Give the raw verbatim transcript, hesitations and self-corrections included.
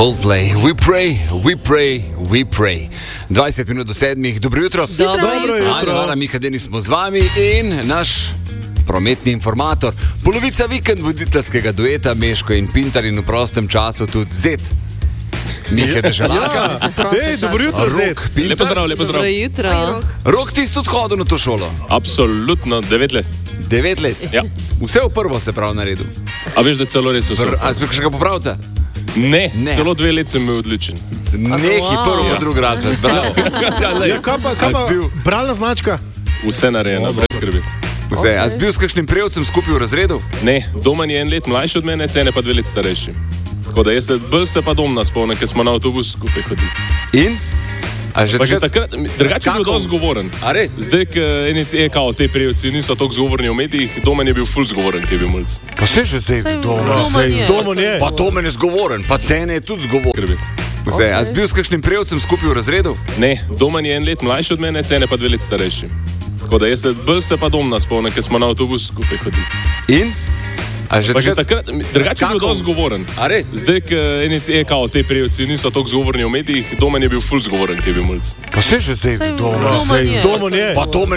Coldplay, we pray, we pray, we pray. dvajset minut do sedmih, dobro jutro. Dobro jutro. Ana, Miha, Denis smo z vami in naš prometni informator, polovica vikend voditeljskega dueta Meško in Pintar in v prostem času tudi Zet. Miha Deželjaka. Ej, dobro jutro, Zet. Lepo zdrav, lepo zdrav. Dobro jutro. Rok, ti si tudi hodil na to šolo? Absolutno, devet let. Devet let? Ja. Vse v prvo se prav naredil. A veš, da celo res vse? A si kakšnega popravca? Ne, Ne. celo dve let sem bil odličen. Nehi prvo, pa drug razred. Bravo. Ja, kaj pa, kaj A si pa, bil- bralna značka? Vse narejeno, brez skrbi. Vse, a si bil s kakšnim prejevcem skupaj v razredu? Ne, Domen je en let mlajši od mene, Cene pa dve let starejši. Tako da jaz se bolj se pa dom naspomnim, ker smo na avtobus skupaj hodili. In? A že Pa že takrat? takrat, drugače je bil dosti zgovoren. A res? Zdaj, ker eni te, kao, te prejevci niso toliko zgovorni v medijih, Domen je bil ful zgovoren, ki je bil mulj. Pa se že zdaj Saj doma. Domen je. Domen je. Pa to meni je zgovoren, pa Cene je tudi zgovoren. Skrbi. Vse, a si bil s kakšnim prejevcem skupaj v razredu? Ne, Domen je en let mlajši od mene, Cene pa dve let starejši. Tako da jaz se bolj se pa dom naspomnim, ker smo na avtobus skupaj hodili. In? A že Pa že takrat? takrat, drugače je bil skakal? dosti zgovoren. A res? Zdaj, ker eni te, kao, te prejevci niso toliko zgovorni v medijih, Domen je bil ful zgovoren, ki je bil mulj. Pa se že zdaj Saj doma. Domen je. Domen je. Pa to meni